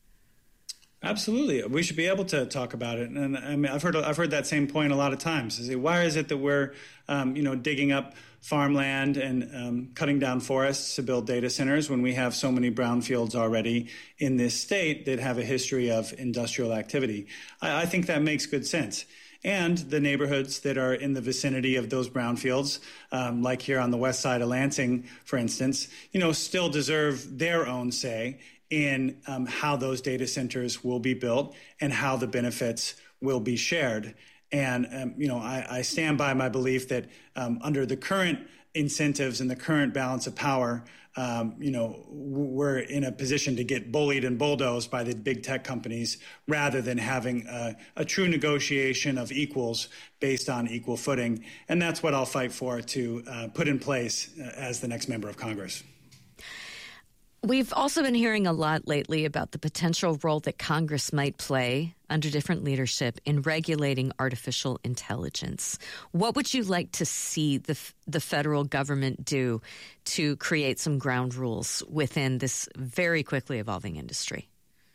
Absolutely, we should be able to talk about it, and I mean, I've heard I've heard that same point a lot of times. I say, why is it that we're, um, you know, digging up farmland and um, cutting down forests to build data centers when we have so many brownfields already in this state that have a history of industrial activity? I, I think that makes good sense. And the neighborhoods that are in the vicinity of those brownfields, um, like here on the west side of Lansing, for instance, you know, still deserve their own say in um, how those data centers will be built and how the benefits will be shared. And, um, you know, I, I stand by my belief that um, under the current incentives and the current balance of power, um, you know, we're in a position to get bullied and bulldozed by the big tech companies rather than having a, a true negotiation of equals based on equal footing. And that's what I'll fight for to uh, put in place uh, as the next member of Congress. We've also been hearing a lot lately about the potential role that Congress might play under different leadership in regulating artificial intelligence. What would you like to see the the federal government do to create some ground rules within this very quickly evolving industry?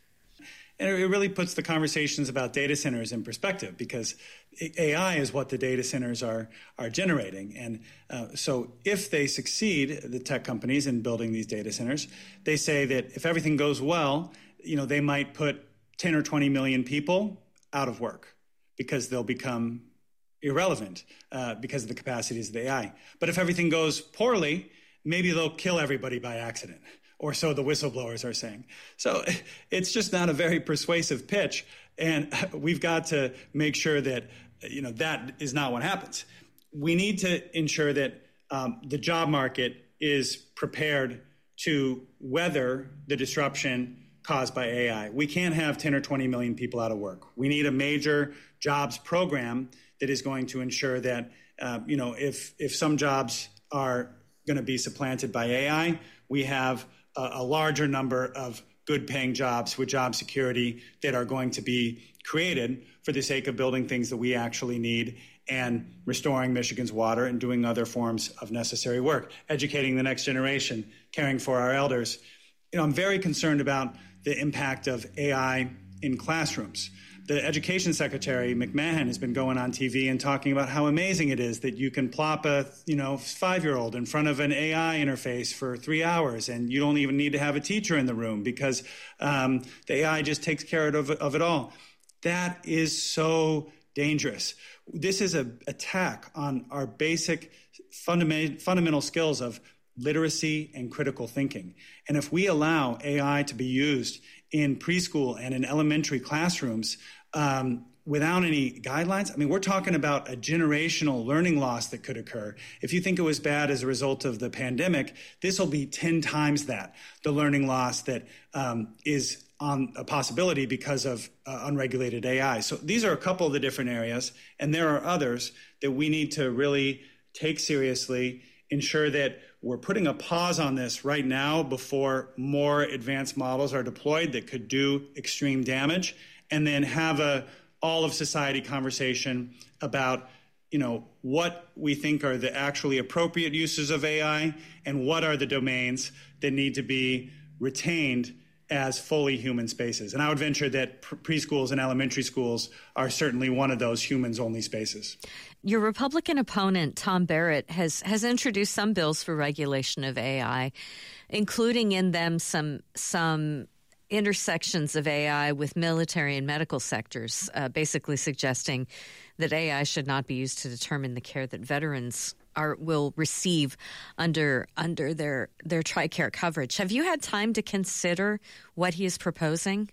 And it really puts the conversations about data centers in perspective, because A I is what the data centers are are generating. And uh, so if they succeed, the tech companies, in building these data centers, they say that if everything goes well, you know, they might put ten or twenty million people out of work because they'll become irrelevant uh, because of the capacities of the A I. But if everything goes poorly, maybe they'll kill everybody by accident. Or so the whistleblowers are saying. So it's just not a very persuasive pitch. And we've got to make sure that, you know, that is not what happens. We need to ensure that um, the job market is prepared to weather the disruption caused by A I. We can't have ten or twenty million people out of work. We need a major jobs program that is going to ensure that, uh, you know, if, if some jobs are going to be supplanted by A I, we have a larger number of good-paying jobs with job security that are going to be created for the sake of building things that we actually need and restoring Michigan's water and doing other forms of necessary work, educating the next generation, caring for our elders. You know, I'm very concerned about the impact of A I in classrooms. The Education Secretary, McMahon, has been going on T V and talking about how amazing it is that you can plop a, you know, five-year-old in front of an A I interface for three hours and you don't even need to have a teacher in the room because um, the A I just takes care of, of it all. That is so dangerous. This is an attack on our basic fundament, fundamental skills of literacy and critical thinking. And if we allow A I to be used in preschool and in elementary classrooms um, without any guidelines, I mean, we're talking about a generational learning loss that could occur. If you think it was bad as a result of the pandemic, this will be ten times that, the learning loss that um, is on a possibility because of uh, unregulated A I. So these are a couple of the different areas, and there are others that we need to really take seriously, ensure that we're putting a pause on this right now before more advanced models are deployed that could do extreme damage, and then have a all of society conversation about, you know, what we think are the actually appropriate uses of A I and what are the domains that need to be retained as fully human spaces. And I would venture that preschools and elementary schools are certainly one of those humans-only spaces. Your Republican opponent, Tom Barrett, has, has introduced some bills for regulation of A I, including in them some some intersections of A I with military and medical sectors, uh, basically suggesting that A I should not be used to determine the care that veterans are will receive under under their their TRICARE coverage. Have you had time to consider what he is proposing?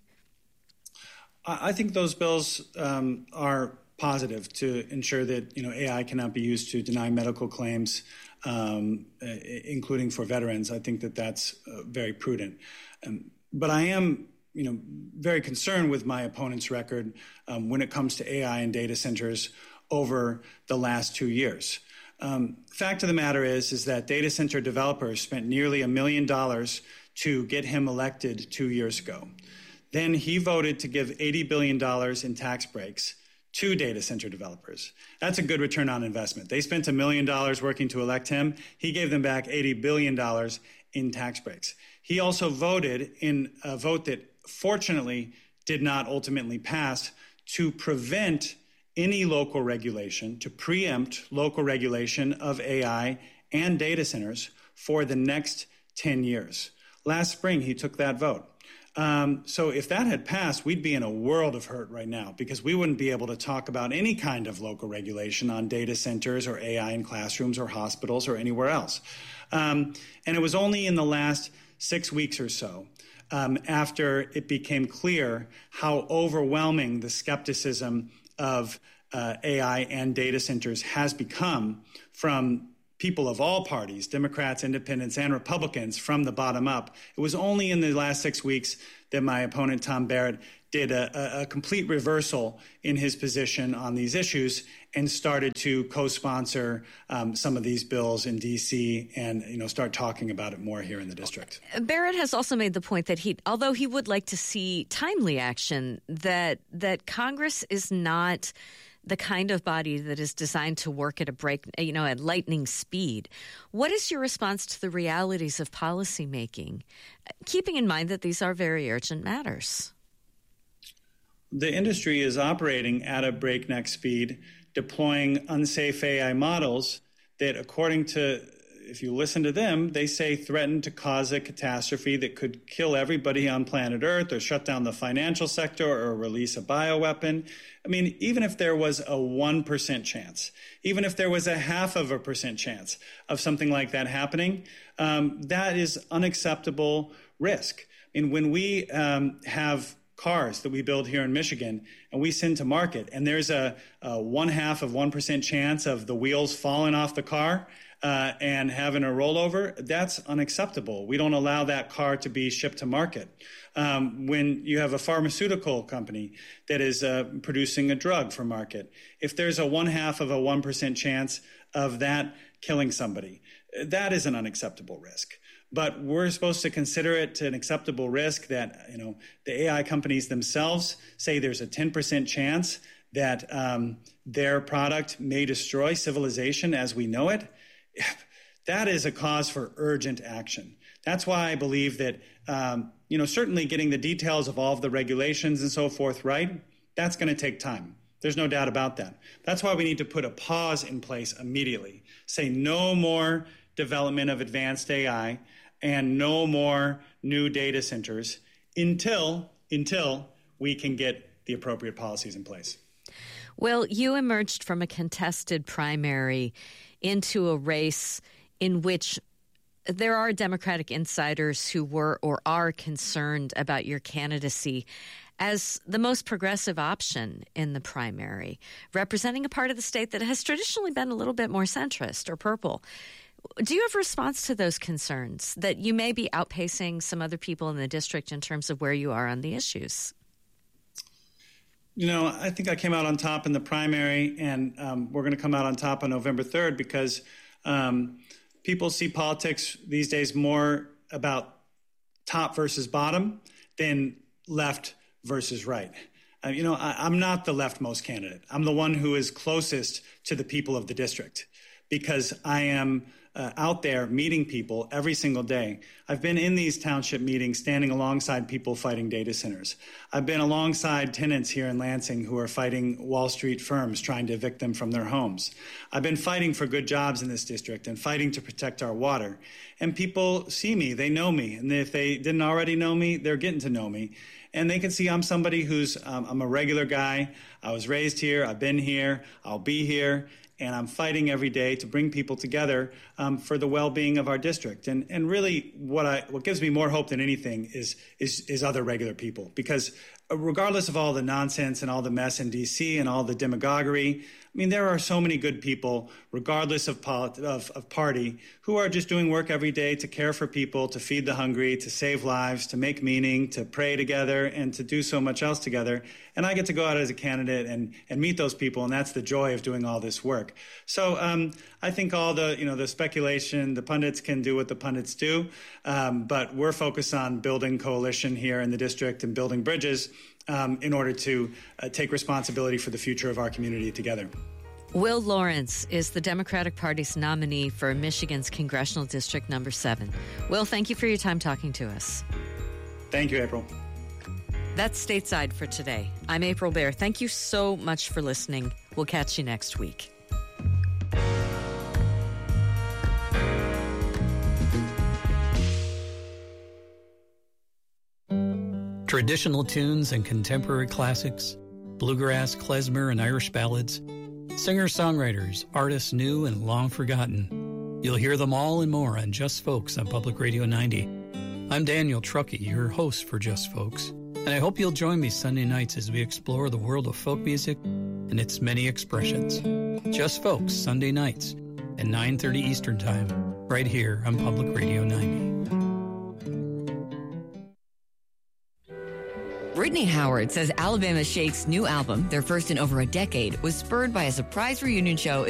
I think those bills um, are positive to ensure that, you know, A I cannot be used to deny medical claims, um, including for veterans. I think that that's uh, very prudent. Um, but I am, you know, very concerned with my opponent's record um, when it comes to A I and data centers over the last two years. Um, fact of the matter is, is that data center developers spent nearly a million dollars to get him elected two years ago. Then he voted to give eighty billion dollars in tax breaks to data center developers. That's a good return on investment. They spent a million dollars working to elect him. He gave them back eighty billion dollars in tax breaks. He also voted in a vote that fortunately did not ultimately pass to prevent any local regulation, to preempt local regulation of A I and data centers for the next ten years. Last spring, he took that vote. Um, so if that had passed, we'd be in a world of hurt right now because we wouldn't be able to talk about any kind of local regulation on data centers or A I in classrooms or hospitals or anywhere else. Um, and it was only in the last six weeks or so um, after it became clear how overwhelming the skepticism of uh, A I and data centers has become from people of all parties, Democrats, independents, and Republicans, from the bottom up. It was only in the last six weeks that my opponent, Tom Barrett, did a, a complete reversal in his position on these issues and started to co-sponsor um, some of these bills in D C and, you know, start talking about it more here in the district. Barrett has also made the point that he, although he would like to see timely action, that that Congress is not the kind of body that is designed to work at a break, you know, at lightning speed. What is your response to the realities of policymaking, keeping in mind that these are very urgent matters? The industry is operating at a breakneck speed, deploying unsafe A I models that, according to, if you listen to them, they say threaten to cause a catastrophe that could kill everybody on planet Earth or shut down the financial sector or release a bioweapon. I mean, even if there was a one percent chance, even if there was a half of a percent chance of something like that happening, um, that is unacceptable risk. I mean, when we um, have cars that we build here in Michigan and we send to market, and there's a, a one half of one percent chance of the wheels falling off the car uh, and having a rollover, that's unacceptable. We don't allow that car to be shipped to market. Um, when you have a pharmaceutical company that is uh, producing a drug for market, if there's a one half of a one percent chance of that killing somebody, that is an unacceptable risk. But we're supposed to consider it an acceptable risk that, you know, the A I companies themselves say there's a ten percent chance that um, their product may destroy civilization as we know it. That is a cause for urgent action. That's why I believe that, um, you know, certainly getting the details of all of the regulations and so forth right, that's going to take time. There's no doubt about that. That's why we need to put a pause in place immediately. Say no more development of advanced A I and no more new data centers until until we can get the appropriate policies in place. Well, you emerged from a contested primary into a race in which there are Democratic insiders who were or are concerned about your candidacy as the most progressive option in the primary, representing a part of the state that has traditionally been a little bit more centrist or purple. Do you have a response to those concerns that you may be outpacing some other people in the district in terms of where you are on the issues? You know, I think I came out on top in the primary, and um, we're going to come out on top on November third because um, people see politics these days more about top versus bottom than left versus right. Uh, you know, I, I'm not the leftmost candidate. I'm the one who is closest to the people of the district because I am Uh, out there meeting people every single day. I've been in these township meetings standing alongside people fighting data centers. I've been alongside tenants here in Lansing who are fighting Wall Street firms trying to evict them from their homes. I've been fighting for good jobs in this district and fighting to protect our water. And people see me, they know me. And if they didn't already know me, they're getting to know me. And they can see I'm somebody who's, um, I'm a regular guy. I was raised here, I've been here, I'll be here. And I'm fighting every day to bring people together um, for the well-being of our district. And and really, what I what gives me more hope than anything is is is other regular people. Because regardless of all the nonsense and all the mess in D C and all the demagoguery, I mean, there are so many good people, regardless of, polit- of of party, who are just doing work every day to care for people, to feed the hungry, to save lives, to make meaning, to pray together, and to do so much else together. And I get to go out as a candidate and and meet those people, and that's the joy of doing all this work. So um, I think all the, you know, the speculation, the pundits can do what the pundits do, um, but we're focused on building coalition here in the district and building bridges um, in order to uh, take responsibility for the future of our community together. Will Lawrence is the Democratic Party's nominee for Michigan's Congressional District Number seven. Will, thank you for your time talking to us. Thank you, April. That's Stateside for today. I'm April Baer. Thank you so much for listening. We'll catch you next week. Traditional tunes and contemporary classics, bluegrass, klezmer, and Irish ballads, singer-songwriters, artists new and long forgotten. You'll hear them all and more on Just Folks on Public Radio ninety. I'm Daniel Truckee, your host for Just Folks, and I hope you'll join me Sunday nights as we explore the world of folk music and its many expressions. Just Folks, Sunday nights at nine thirty Eastern Time, right here on Public Radio ninety. Brittany Howard says Alabama Shake's new album, their first in over a decade, was spurred by a surprise reunion show